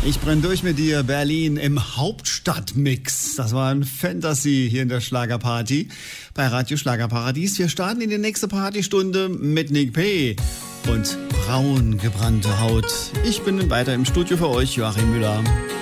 Ich brenn durch mit dir, Berlin im Hauptstadtmix. Das war ein Fantasy hier in der Schlagerparty bei Radio Schlagerparadies. Wir starten in die nächste Partystunde mit Nick P. und braun gebrannte Haut. Ich bin weiter im Studio für euch, Joachim Müller.